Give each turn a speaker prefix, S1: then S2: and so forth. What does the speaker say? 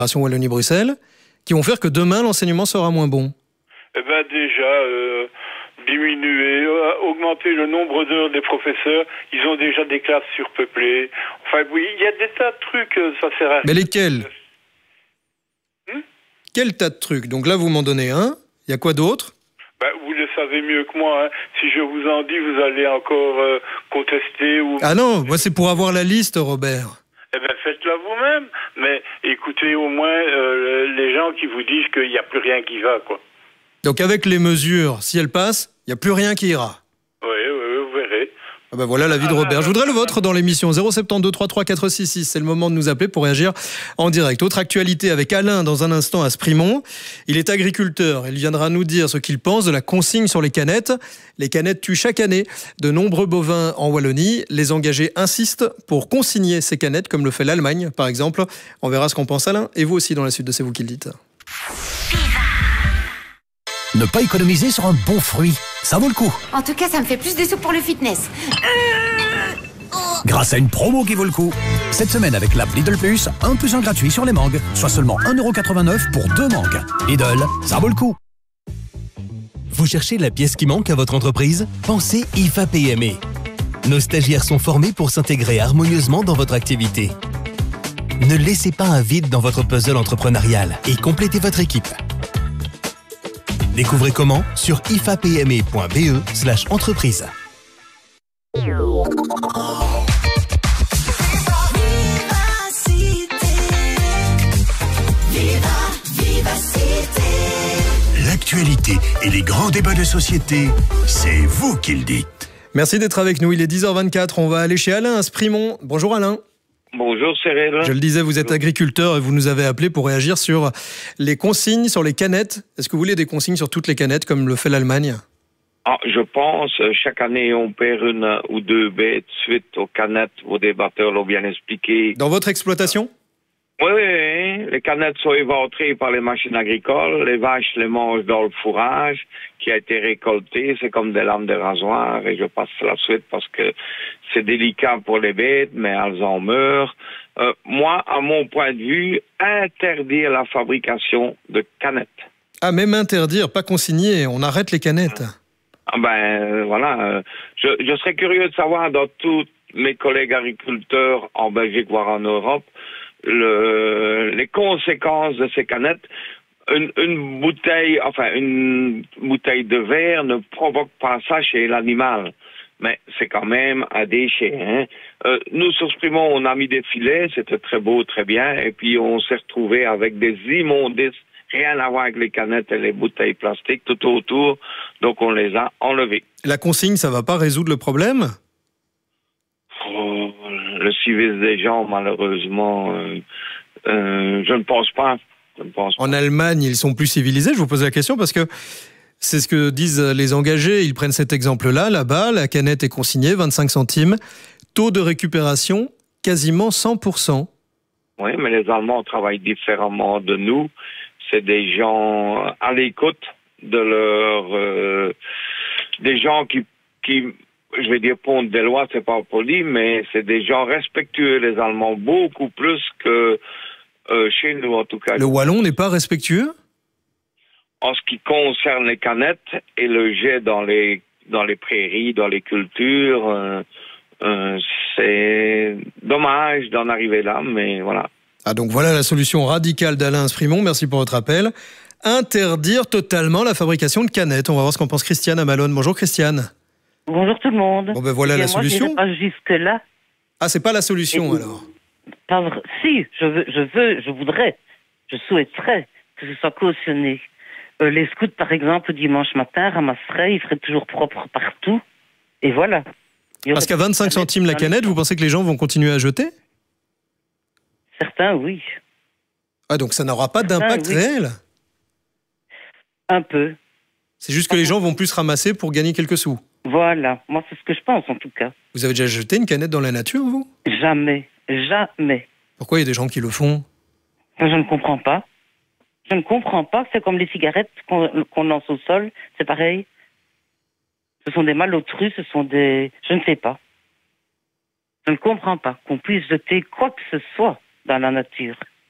S1: Wallonie-Bruxelles, qui vont faire que demain, l'enseignement sera moins bon?
S2: Eh ben déjà, diminuer, augmenter le nombre d'heures des professeurs. Ils ont déjà des classes surpeuplées. Enfin, oui, il y a des tas de trucs, ça sert à rien.
S1: Mais lesquels? Quel tas de trucs? Donc là, vous m'en donnez un. Il y a quoi d'autre?
S2: Vous le savez mieux que moi. Hein. Si je vous en dis, vous allez encore contester ou...
S1: Ah non, moi c'est pour avoir la liste, Robert.
S2: Eh bien, faites-la vous-même. Mais écoutez au moins les gens qui vous disent qu'il n'y a plus rien qui va, quoi.
S1: Donc avec les mesures, si elles passent, il n'y a plus rien qui ira.
S2: Oui, vous verrez.
S1: Ah ben voilà l'avis de Robert. Je voudrais le vôtre dans l'émission 072 33 466. C'est le moment de nous appeler pour réagir en direct. Autre actualité avec Alain dans un instant à Sprimont. Il est agriculteur. Il viendra nous dire ce qu'il pense de la consigne sur les canettes. Les canettes tuent chaque année de nombreux bovins en Wallonie. Les engagés insistent pour consigner ces canettes comme le fait l'Allemagne par exemple. On verra ce qu'en pense Alain et vous aussi dans la suite de C'est vous qui le dites.
S3: Ne pas économiser sur un bon fruit, ça vaut le coup.
S4: En tout cas, ça me fait plus de sous pour le fitness.
S3: Grâce à une promo qui vaut le coup. Cette semaine avec l'app Lidl Plus, 1 + 1 gratuit sur les mangues, soit seulement 1,89 € pour 2 mangues. Lidl, ça vaut le coup.
S5: Vous cherchez la pièce qui manque à votre entreprise? Pensez IFA PME. Nos stagiaires sont formés pour s'intégrer harmonieusement dans votre activité. Ne laissez pas un vide dans votre puzzle entrepreneurial et complétez votre équipe. Découvrez comment sur ifapme.be/entreprise.
S6: L'actualité et les grands débats de société, c'est vous qui le dites.
S1: Merci d'être avec nous, il est 10h24, on va aller chez Alain à Sprimont. Bonjour Alain.
S2: Bonjour Cyril.
S1: Je le disais, vous êtes agriculteur et vous nous avez appelé pour réagir sur les consignes sur les canettes. Est-ce que vous voulez des consignes sur toutes les canettes comme le fait l'Allemagne?
S7: Je pense, chaque année, on perd 1 ou 2 bêtes suite aux canettes. Vos débatteurs l'ont bien expliqué.
S1: Dans votre exploitation?
S7: Oui, les canettes sont éventrées par les machines agricoles. Les vaches les mangent dans le fourrage qui a été récolté. C'est comme des lames de rasoir. Et je passe la suite parce que c'est délicat pour les bêtes, mais elles en meurent. Moi, à mon point de vue, interdire la fabrication de canettes.
S1: Ah, même interdire, pas consigner. On arrête les canettes.
S7: Voilà. Je serais curieux de savoir dans tous mes collègues agriculteurs en Belgique, voire en Europe, les conséquences de ces canettes. Une bouteille de verre ne provoque pas ça chez l'animal. Mais c'est quand même un déchet. Hein. Nous, sur Sprimont, on a mis des filets, c'était très beau, très bien, et puis on s'est retrouvé avec des immondices, rien à voir avec les canettes et les bouteilles plastiques tout autour, donc on les a enlevées.
S1: La consigne, ça va pas résoudre le problème?
S7: Le civisme des gens, malheureusement, je ne pense pas.
S1: En Allemagne, ils sont plus civilisés, je vous pose la question parce que c'est ce que disent les engagés. Ils prennent cet exemple-là, là-bas, la canette est consignée, 25 centimes. Taux de récupération, quasiment 100%.
S7: Oui, mais les Allemands travaillent différemment de nous. C'est des gens à l'écoute de leur... des gens qui, je vais dire, pondent des lois, c'est pas poli, mais c'est des gens respectueux, les Allemands, beaucoup plus que chez nous, en tout cas.
S1: Le Wallon n'est pas respectueux?
S7: En ce qui concerne les canettes et le jet dans les prairies, dans les cultures, c'est dommage d'en arriver là, mais voilà.
S1: Ah, donc voilà la solution radicale d'Alain Sprimont. Merci pour votre appel. Interdire totalement la fabrication de canettes. On va voir ce qu'en pense Christiane à Malone. Bonjour Christiane.
S8: Bonjour tout le monde.
S1: Bon ben voilà la solution.
S8: Moi, je n'irai pas jusque-là.
S1: Ah, c'est pas la solution alors?
S8: Pas vrai. Si, je voudrais, je souhaiterais que ce soit cautionné. Les scouts, par exemple, dimanche matin, ramasseraient, ils feraient toujours propre partout. Et voilà.
S1: Parce qu'à 25 centimes la canette, vous pensez que les gens vont continuer à jeter?
S8: Certains, oui.
S1: Ah, donc ça n'aura pas d'impact réel?
S8: Un peu.
S1: C'est juste que les gens vont plus ramasser pour gagner quelques sous?
S8: Voilà. Moi, c'est ce que je pense, en tout cas.
S1: Vous avez déjà jeté une canette dans la nature, vous?
S8: Jamais. Jamais.
S1: Pourquoi il y a des gens qui le font?
S8: Je ne comprends pas. Je ne comprends pas. C'est comme les cigarettes qu'on lance au sol. C'est pareil. Ce sont des malotrus, ce sont des... Je ne sais pas. Je ne comprends pas qu'on puisse jeter quoi que ce soit dans la nature.